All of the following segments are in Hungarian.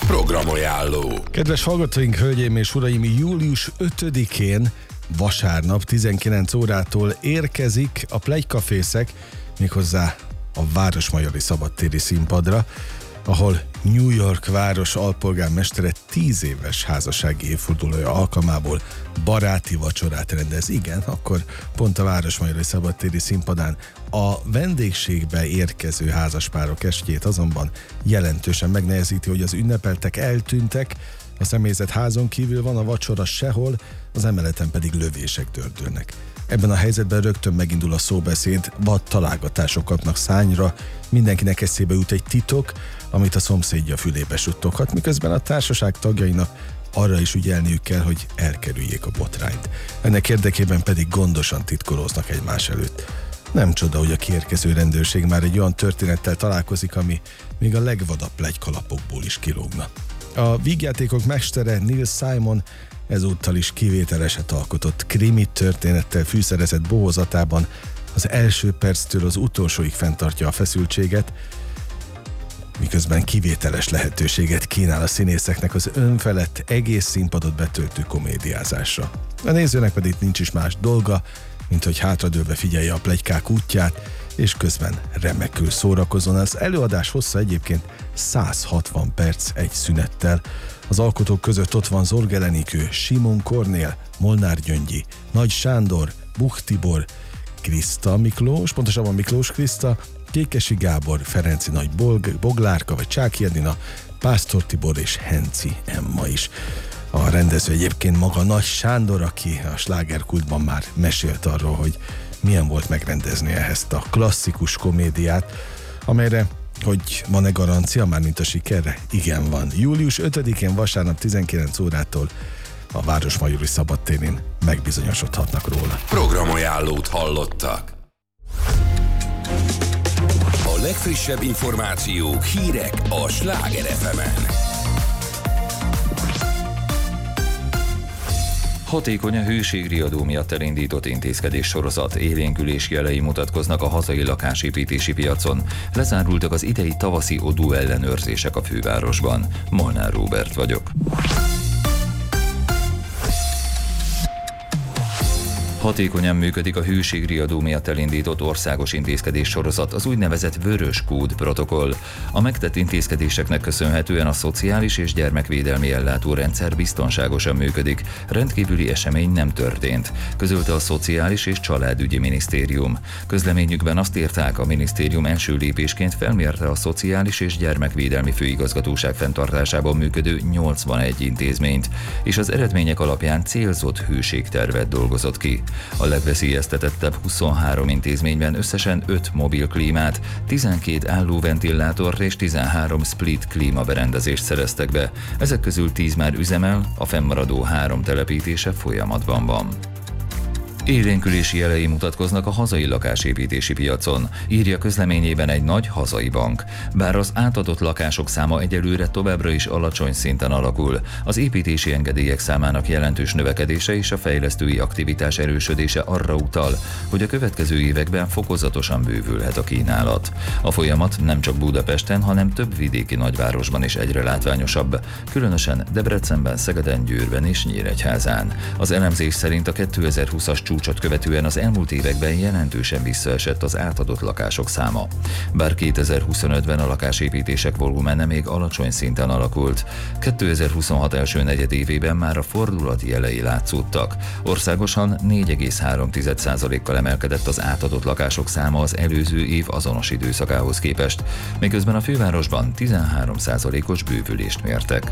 Programajánló. Kedves hallgatóink, hölgyeim és uraim, július 5-én vasárnap 19 órától érkezik a Plegykafészek, méghozzá a Városmajori Szabadtéri színpadra, ahol New York város alpolgármestere 10 éves házassági évfordulója alkalmából baráti vacsorát rendez. Igen, akkor pont a Városmajori Szabadtéri színpadán a vendégségbe érkező házaspárok estjét azonban jelentősen megnehezíti, hogy az ünnepeltek eltűntek, a személyzet házon kívül van, a vacsora sehol, az emeleten pedig lövések dördülnek. Ebben a helyzetben rögtön megindul a szóbeszéd, vad találgatások kapnak szányra, mindenkinek eszébe jut egy titok, amit a szomszédja fülébe suttoghat, miközben a társaság tagjainak arra is ügyelniük kell, hogy elkerüljék a botrányt. Ennek érdekében pedig gondosan titkolóznak egymás előtt. Nem csoda, hogy a kiérkező rendőrség már egy olyan történettel találkozik, ami még a legvadabb plegykalapokból is kilógna. A vígjátékok mestere Neil Simon ezúttal is kivételeset alkotott, krimi történettel fűszerezett bohózatában az első perctől az utolsóig fenntartja a feszültséget, miközben kivételes lehetőséget kínál a színészeknek az önfelett, egész színpadot betöltő komédiázásra. A nézőnek pedig nincs is más dolga, mint hogy hátradőlve figyelje a pletykák útját, és közben remekül szórakozzon. Az előadás hossza egyébként 160 perc egy szünettel. Az alkotók között ott van Zorg Enikő, Simon Kornél, Molnár Gyöngyi, Nagy Sándor, Buch Tibor, Kriszta Miklós, pontosabban Miklós Kriszta, Kékesi Gábor, Ferenci Nagy Boglárka vagy Csáky Edina, Pásztor Tibor és Henci Emma is. A rendező egyébként maga Nagy Sándor, aki a slágerkultban már mesélt arról, hogy milyen volt megrendezni ezt a klasszikus komédiát, amelyre, hogy van-e garancia, mármint a sikerre? Igen, van. Július 5-én vasárnap 19 órától a Városmajori Szabadtéren megbizonyosodhatnak róla. Programajánlót hallottak. A legfrissebb információk, hírek a Sláger FM-en. Hatékony a hőségriadó miatt elindított intézkedés sorozat, élénkülés jelei mutatkoznak a hazai lakásépítési piacon. Lezárultak az idei tavaszi odú ellenőrzések a fővárosban. Molnár Róbert vagyok. Hatékonyan működik a hőségriadó miatt elindított országos intézkedés sorozat, az úgynevezett vörös kód protokoll. A megtett intézkedéseknek köszönhetően a szociális és gyermekvédelmi ellátórendszer biztonságosan működik. Rendkívüli esemény nem történt, közölte a Szociális és Családügyi Minisztérium. Közleményükben azt írták, a minisztérium első lépésként felmérte a Szociális és Gyermekvédelmi Főigazgatóság fenntartásában működő 81 intézményt, és az eredmények alapján célzott hőségtervet dolgozott ki. A legveszélyeztetettebb 23 intézményben összesen 5 mobil klímát, 12 álló ventilátort és 13 split klímaberendezést szereztek be. Ezek közül 10 már üzemel, a fennmaradó 3 telepítése folyamatban van. Élénkülési jelei mutatkoznak a hazai lakásépítési piacon, írja közleményében egy nagy hazai bank. Bár az átadott lakások száma egyelőre továbbra is alacsony szinten alakul, az építési engedélyek számának jelentős növekedése és a fejlesztői aktivitás erősödése arra utal, hogy a következő években fokozatosan bővülhet a kínálat. A folyamat nem csak Budapesten, hanem több vidéki nagyvárosban is egyre látványosabb, különösen Debrecenben, Szegeden, Győrben és Nyíregyházán. Az elemzés szerint a 2020-as csúcsot követően az elmúlt években jelentősen visszaesett az átadott lakások száma. Bár 2025-ben a lakásépítések volumene még alacsony szinten alakult, 2026 első negyedévében már a fordulat jelei látszódtak. Országosan 4,3%-kal emelkedett az átadott lakások száma az előző év azonos időszakához képest, miközben a fővárosban 13%-os bővülést mértek.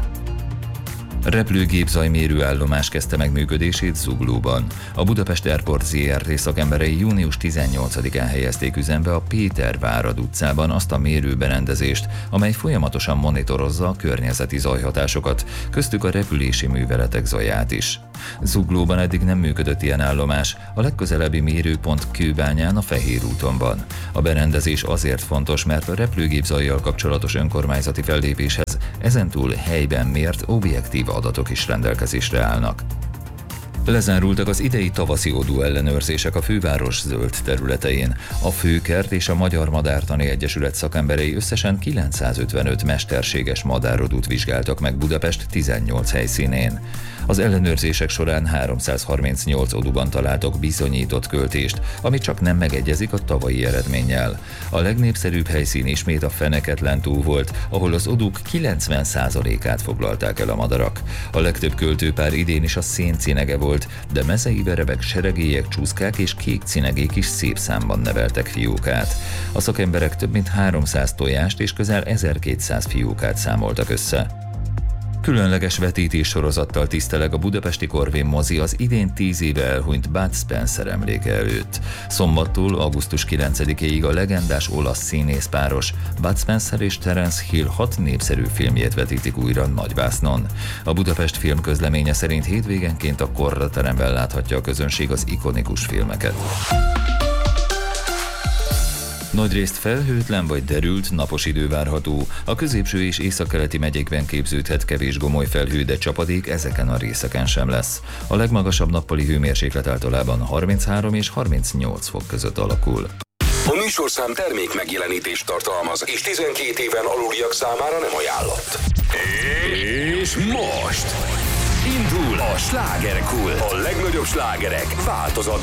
Repülőgép zajmérőállomás kezdte meg működését Zuglóban. A Budapest Airport Zrt. Szakemberei június 18-án helyezték üzembe a Péter-Várad utcában azt a mérőberendezést, amely folyamatosan monitorozza a környezeti zajhatásokat, köztük a repülési műveletek zaját is. Zuglóban eddig nem működött ilyen állomás, a legközelebbi mérőpont Kőbányán a Fehér úton van. A berendezés azért fontos, mert a repülőgép zajjal kapcsolatos önkormányzati fellépéshez ezentúl helyben mért objektív adatok is rendelkezésre állnak. Lezárultak az idei tavaszi odú ellenőrzések a főváros zöld területein. A Főkert és a Magyar Madártani Egyesület szakemberei összesen 955 mesterséges madárodút vizsgáltak meg Budapest 18 helyszínén. Az ellenőrzések során 338 odúban találtak bizonyított költést, ami csak nem megegyezik a tavalyi eredménnyel. A legnépszerűbb helyszín ismét a Feneketlen-tó volt, ahol az odúk 90%-át foglalták el a madarak. A legtöbb költőpár idén is a széncinege volt, de mezeibe rebek seregélyek, csúszkák és kék cinegék is szép számban neveltek fiókát. A szakemberek több mint 300 tojást és közel 1200 fiókát számoltak össze. Különleges vetítés sorozattal tiszteleg a budapesti Corvin mozi az idén 10 éve elhunyt Bud Spencer emléke előtt. Szombattól augusztus 9-ig a legendás olasz színészpáros Bud Spencer és Terence Hill 6 népszerű filmjét vetítik újra nagyvásznon. A Budapest filmközleménye szerint hétvégenként a Korra teremben láthatja a közönség az ikonikus filmeket. Nagyrészt felhőtlen vagy derült, napos idő várható. A középső és északkeleti megyékben képződhet kevés gomoly felhő, de csapadék ezeken a részeken sem lesz. A legmagasabb nappali hőmérséklet általában 33 és 38 fok között alakul. A műsorszám termék megjelenítést tartalmaz, és 12 éven aluliak számára nem ajánlott. És most indul a slágerkult. A legnagyobb slágerek változatlan